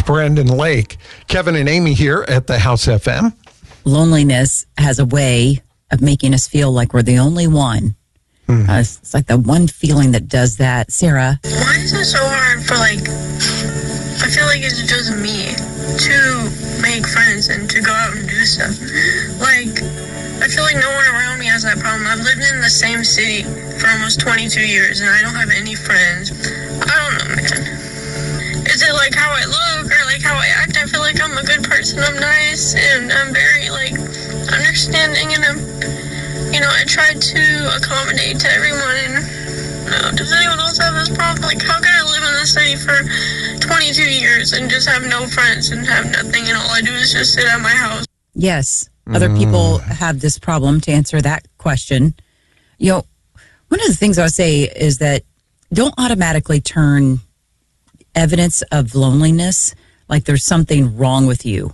Brendan Lake. Kevin and Amy here at the House FM. Loneliness has a way of making us feel like we're the only one. It's like the one feeling that does that. Sarah? Why is it so hard for, I feel like it's just me to make friends and to go out and do stuff. I feel like no one around me has that problem. I've lived in the same city for almost 22 years and I don't have any friends. I don't know, man. Is it how I look or how I act? I feel like I'm a good person. I'm nice and I'm very understanding and I tried to accommodate to everyone. And does anyone else have this problem? How can I live in the city for 22 years and just have no friends and have nothing and all I do is just sit at my house? Yes, other people have this problem. To answer that question, one of the things I would say is that don't automatically turn evidence of loneliness like there's something wrong with you.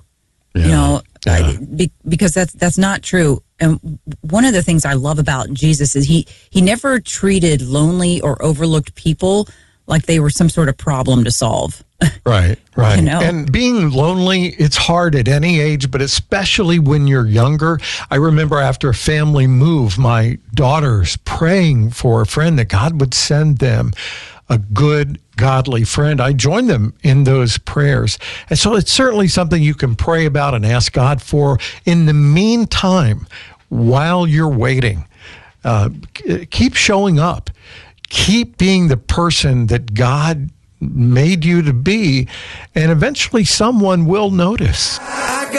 Because that's not true. And one of the things I love about Jesus is he never treated lonely or overlooked people like they were some sort of problem to solve. Right. And being lonely, it's hard at any age, but especially when you're younger. I remember after a family move, my daughters praying for a friend that God would send them a good, godly friend. I joined them in those prayers. And so it's certainly something you can pray about and ask God for. In the meantime, while you're waiting, keep showing up. Keep being the person that God made you to be, and eventually someone will notice.